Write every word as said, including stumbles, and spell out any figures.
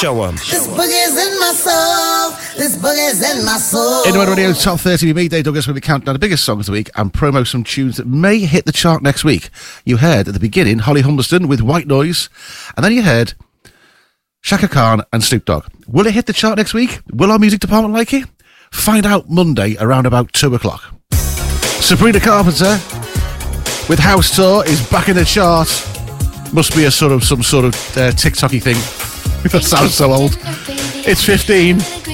show 'em. This boogie's in my soul. This boogie's in my soul. Anyway, Radio Top thirty with me, Dave Douglas, where we count down the biggest songs of the week and promo some tunes that may hit the chart next week. You heard at the beginning Holly Humberston with White Noise, and then you heard Shaka Khan and Snoop Dogg. Will it hit the chart next week? Will our music department like it? Find out Monday around about two o'clock. Sabrina Carpenter with House Tour is back in the chart. Must be a sort of some sort of uh, TikTok-y thing. That sounds so old. It's fifteen.